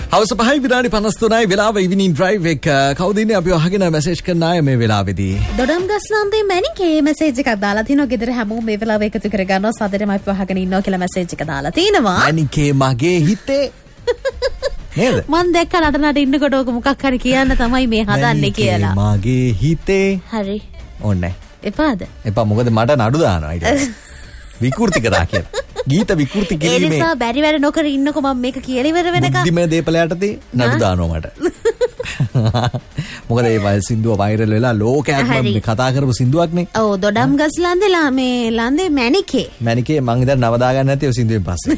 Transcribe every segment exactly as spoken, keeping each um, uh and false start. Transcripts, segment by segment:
හවස පහයි විනාඩි පනස් තුනයි වෙලාව ඉවිනිං ඩ්‍රයිව් එක. කවුද ඉන්නේ අපි අහගෙන මැසේජ් කරන අය මේ වෙලාවේදී? දොඩම් ගස්නාන්දේ මැනිකේ මැසේජ් එකක් දාලා තිනවා. ගෙදර හැමෝම මේ වෙලාව එකතු කරගන්නවා. සාදරෙම අපි අහගෙන ඉන්නවා කියලා මැසේජ් එක දාලා තිනවා. මැනිකේ මගේ හිතේ නේද? මන් දැක්ක නට නට ඉන්නකොට ඔක මොකක් හරි කියන්න තමයි මේ හදන්නේ කියලා. මගේ හිතේ. හරි. ඕනේ. එපාද? එපා මොකද මට නඩු දානවා ඊට පස්සේ. විකෘති කරා කියලා. ගීත විකෘති කිරීමේ. ඒ නිසා බැරි වැඩ නොකර ඉන්නකො මම මේක කියලා ඉවර වෙනකම්. බුද්ධිමය දේපලයටදී නඩු දානවා මට. මොකද ඒ වයිල් සින්දුව වෛරල් වෙලා ලෝකයක්ම මේ කතා කරපු සින්දුවක් නේ. ඔව් දොඩම් ගස් ලන්දේ මේ ලන්දේ මැනිකේ. මැනිකේ මං ඉතින් නව දාගන්න නැති ඔය සින්දුවෙන් පස්සේ.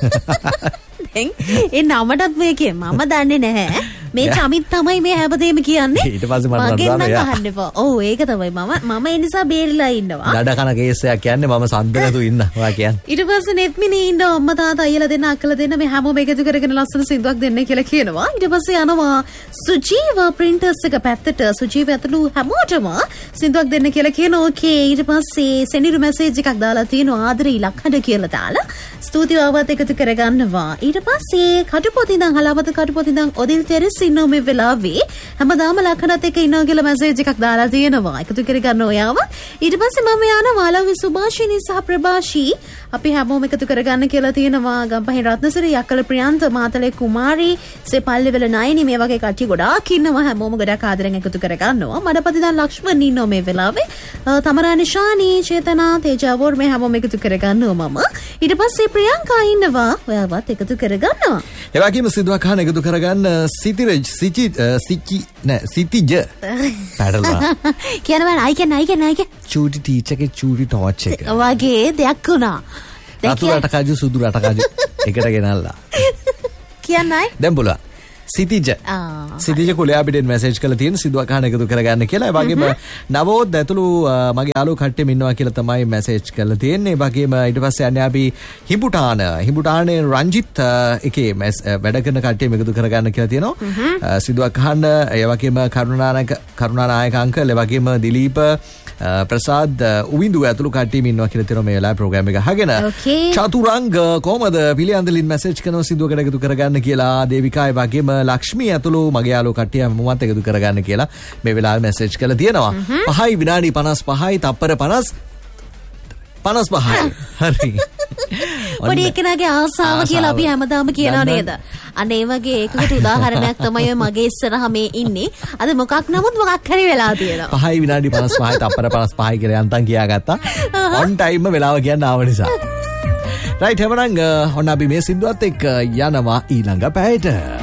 ඒ නමටත් මේකේ මම දන්නේ නැහැ. මේ චමිත් තමයි මේ හැමදේම කියන්නේ. ඊට පස්සේ මට නඩු අහන්න එපා. ඔව් ඒක තමයි මම මම ඒ නිසා බේරිලා ඉන්නවා. දඩ කන කේස් එකක් කියන්නේ මම සම්ද නැතු ඉන්න. ඔයා කියන්නේ. ඊට පස්සේ නෙත්මිනේ ඉන්න අම්මා තාත්තා අයියලා දෙන්න අක්කලා දෙන්න මේ හැමෝම එකතු කරගෙන ලස්සන සින්දුවක් දෙන්න කියලා කියනවා. ඊට පස්සේ යනවා සුජීව ප්‍රින්ටර්ස් එක පැත්තට සුජීව ඇතුළු හැමෝටම සින්දුවක් දෙන්න කියලා කියනවා. ඕකේ ඊට පස්සේ සෙනිරු මැසේජ් එකක් දාලා තියෙනවා ආදරේ ඉලක්කඩ කියලා දාලා ස්තුතියි ආවත් එකතු කරගන්නවා. ඊට පස්සේ කටුපොති ඉඳන් හලාවත කටුපොති ඉඳන් ඔදිල් තෙරස් ඉන්නෝ මේ වෙලාවේ හැමදාම ලක්කඩත් එක ඉන්නවා කියලා මැසේජ් එකක් දාලා තියෙනවා. එකතු කරගන්න ඔයාව. ඊට පස්සේ මම යනවා ලවි සුභාෂිනී සහ ප්‍රභාෂී අපි හැමෝම එකතු කරගන්න කියලා තියෙනවා. ගම්පහින් රත්නසිරි යක්කල ප්‍රියන්ත මාතලේ කුමාරී සෙපල්ලෙවල නයනි මේ වගේ කට්ටිය ගොඩාක් ඉන්නවා. හැමෝම ගොඩක් ආදරෙන් එකතු කරගන්නවා. මඩපති දන් ලක්ෂ්මන් ඉන්නෝ මේ වෙලාවේ. තමරා නිශානී චේතනා තේජාවෝර් මේ හැමෝම එකතු කරගන්නවා මම. ඊට පස්සේ ප්‍රියංකා ඉන්නවා. ඔයාවත් එකතු කරගන්නවා. ඒ වගේම සිදුවක් අහන එකතු කරගන්න සිතිරජ් සිචි සිචි නෑ සිතිජ පැටලලා කියනවා නයි කියන නයි කියන නයි කියන චූටි ටීචර් ගේ චූටි ටෝච් එක වගේ දෙයක් වුණා. රතු රට කජු සුදු රට කජු එකට ගෙනල්ලා කියන්නයි දැන් බලන්න සිතිජ සිතිජ කුලයා අපිට මැසේජ් කරලා තියෙන සිදුවක් අහන එකතු කරගන්න කියලා. ඒ වගේම නවෝත් ඇතුළු මගේ යාළුවෝ කට්ටියම ඉන්නවා කියලා තමයි මැසේජ් කරලා තියෙන්නේ. ඒ වගේම ඊට පස්සේ යන්නේ අපි හිඹුටාන හිඹුටානේ රංජිත් එකේ වැඩ කරන කට්ටියම එකතු කරගන්න කියලා තියෙනවා. සිදුවක් අහන්න ඒ වගේම කරුණානායක කරුණානායක අංකල් ඒ වගේම දිලීප ප්‍රසාද් උවින්දු ඇතුළු කට්ටියම ඉන්නවා කියලා තියෙනවා මේ වෙලාවේ ප්‍රෝග්‍රෑම් එක අහගෙන. චතුරංග කොහමද පිළියන්දලින් මැසේජ් කරනවා සිදුවකට එකතු කරගන්න කියලා. දේවිකා ඒ වගේම ලක්ෂ්මී ඇතුළු මගේ යාළුවෝ කට්ටිය මොමත් එකතු කරගන්න කියලා මේ වෙලාවේ මැසේජ් කරලා තියෙනවා. පහයි විනාඩි පනස් පහයි තප්පර පනස් පනස් පහයි. හරි. පොඩි එකනාගේ ආසාව කියලා අපි හැමදාම කියනවා නේද? අන්න ඒ වගේ ඒකකට උදාහරණයක් තමයි මගේ ඉස්සරහා මේ ඉන්නේ. අද මොකක් නමුත් මොකක් හරි වෙලා තියෙනවා. පහයි විනාඩි පනස් පහයි තප්පර පනස් පහයි කියලා යන්තම් කියාගත්තා. ඔන් ටයිම්ම වෙලාව කියන්න ආව නිසා. රයිට් එහෙනම් ඔන්න අපි මේ සින්දුවත් එක්ක යනවා ඊළඟ පැයට.